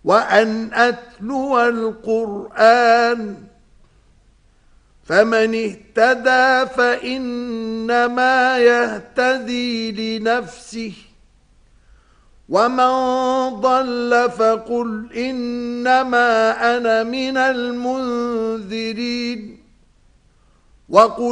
وأن أتلو القرآن فمن اهتدى فإنما يهتدي لنفسه ومن ضل فقل إنما أنا من المنذرين وقل